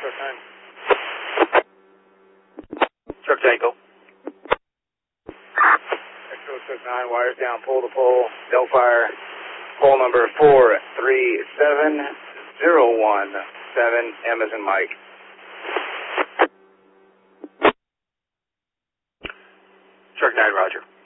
Truck 9. Truck Tango. Echo Truck 9, wires down, pole to pole, Delfire, pole number 437017, M as in Mike. Truck 9, roger.